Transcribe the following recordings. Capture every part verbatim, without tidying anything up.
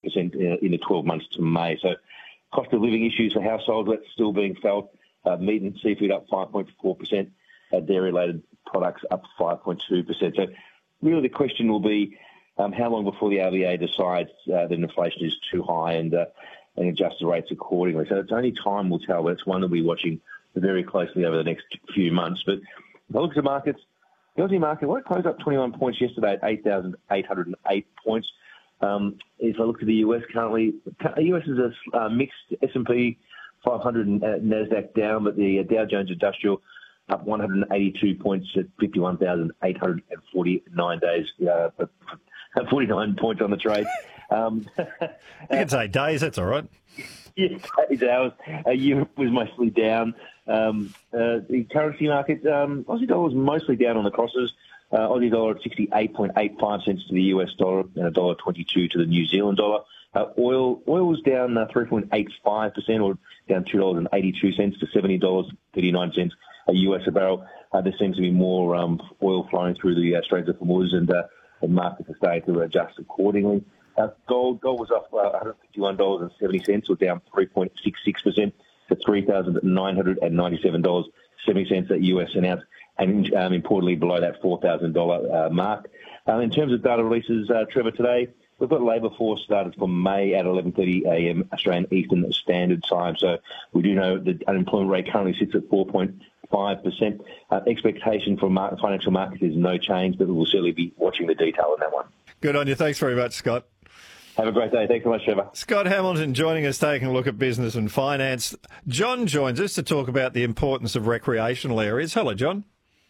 percent in the twelve months to May. So cost of living issues for households, that's still being felt. Uh, meat and seafood up five point four percent. Uh, dairy-related products up five point two percent. So really the question will be um, how long before the R B A decides uh, that inflation is too high and, uh, and adjusts the rates accordingly. So it's only time will tell, but it's one that we'll be watching very closely over the next few months. But if I look at the markets, the Aussie market, well, it closed up twenty-one points yesterday at eight thousand eight hundred eight points. Um, if I look at the U S currently, the U S is a uh, mixed S and P five hundred and uh, NASDAQ down, but the uh, Dow Jones Industrial up one hundred eighty-two points at fifty-one thousand eight hundred forty-nine days, uh, forty-nine points on the trade. Um, you can say days, that's all right. Yes, days, hours. Uh, Europe was mostly down. Um, uh, the currency market, um, Aussie dollar was mostly down on the crosses. Uh, Aussie dollar at sixty-eight point eight five cents to the U S dollar and one dollar twenty-two to the New Zealand dollar. Uh, oil oil was down uh, three point eight five percent, or down two dollars eighty-two to seventy dollars thirty-nine a U S a barrel. Uh, there seems to be more um, oil flowing through the uh, Straits of Hormuz, and uh, the markets are starting to adjust accordingly. Uh, gold gold was up uh, one hundred fifty-one dollars seventy, or down three point six six percent to three thousand nine hundred ninety-seven dollars seventy at U S an ounce, and um, importantly below that four thousand dollars uh, mark. Um, in terms of data releases, uh, Trevor, today we've got labour force started for May at eleven thirty a m Australian Eastern Standard Time. So we do know the unemployment rate currently sits at four point five percent. Uh, expectation for market, financial markets is no change, but we will certainly be watching the detail on that one. Good on you. Thanks very much, Scott. Have a great day. Thanks so much, Trevor. Scott Hamilton joining us, taking a look at business and finance. John joins us to talk about the importance of recreational areas. Hello, John.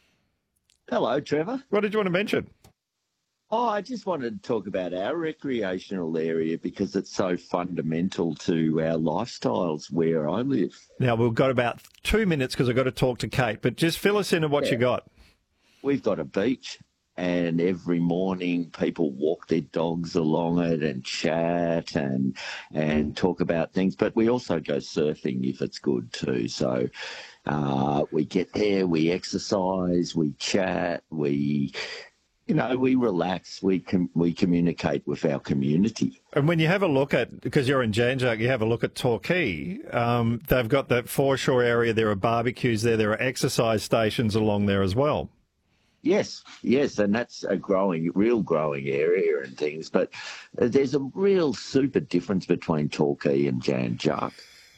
Hello, Trevor. What did you want to mention? Oh, I just wanted to talk about our recreational area because it's so fundamental to our lifestyles where I live. Now, we've got about two minutes because I've got to talk to Kate, but just fill us in on what yeah. you got. We've got a beach, and every morning people walk their dogs along it and chat and and talk about things. But we also go surfing if it's good too. So uh, we get there, we exercise, we chat, we... You know, we relax, we com- we communicate with our community. And when you have a look at, because you're in Jan Juc, you have a look at Torquay, um, they've got that foreshore area, there are barbecues there, there are exercise stations along there as well. Yes, yes, and that's a growing, real growing area and things. But there's a real super difference between Torquay and Jan Juc.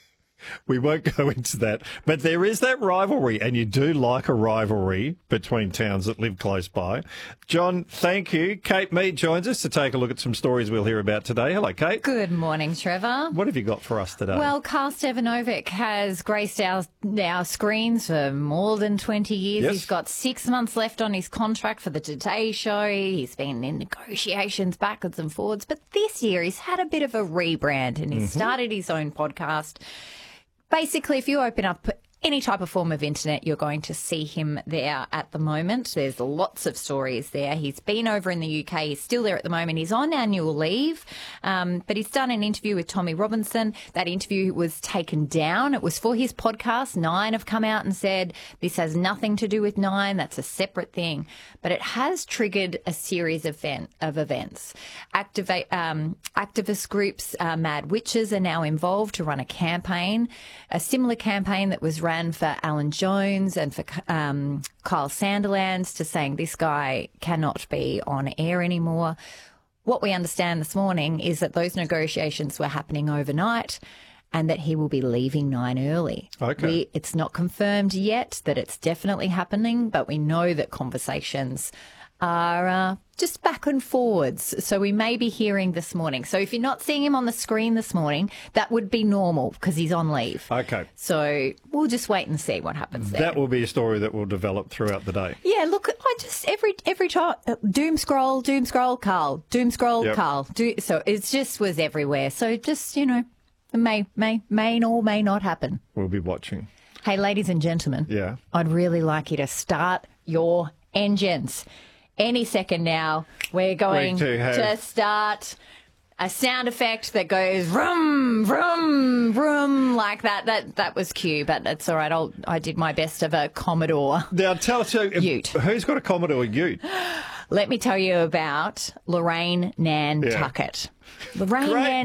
We won't go into that, but there is that rivalry, and you do like a rivalry between towns that live close by. John, thank you. Kate Mead joins us to take a look at some stories we'll hear about today. Hello, Kate. Good morning, Trevor. What have you got for us today? Well, Carl Stevanovic has graced our, our screens for more than twenty years. Yes. He's got six months left on his contract for the Today Show. He's been in negotiations backwards and forwards, but this year he's had a bit of a rebrand, and he's mm-hmm. started his own podcast. Basically, if you open up any type of form of internet, you're going to see him there at the moment. There's lots of stories there. He's been over in the U K. He's still there at the moment. He's on annual leave, um, but he's done an interview with Tommy Robinson. That interview was taken down. It was for his podcast. Nine have come out and said this has nothing to do with Nine. That's a separate thing. But it has triggered a series of, event, of events. Activate, um, activist groups, uh, Mad Witches, are now involved to run a campaign, a similar campaign that was run ran for Alan Jones and for um, Kyle Sandilands, to saying this guy cannot be on air anymore. What we understand this morning is that those negotiations were happening overnight and that he will be leaving Nine early. Okay. We, it's not confirmed yet that it's definitely happening, but we know that conversations are uh, just back and forwards. So we may be hearing this morning. So if you're not seeing him on the screen this morning, that would be normal because he's on leave. Okay. So we'll just wait and see what happens there. That will be a story that will develop throughout the day. Yeah, look, I just, every every time, uh, doom scroll, doom scroll, Carl, doom scroll, Yep. Carl. Do, so it just was everywhere. So just, you know, it may, may, may or may not happen. We'll be watching. Hey, ladies and gentlemen. Yeah. I'd really like you to start your engines. Any second now, we're going to have- to start a sound effect that goes vroom, vroom, vroom, like that. That that was cue, but it's all right. I'll, I did my best of a Commodore. Now, tell us, uh, Ute. who's got a Commodore Ute? Let me tell you about Lorraine Yeah. Nantucket. Lorraine Great Nan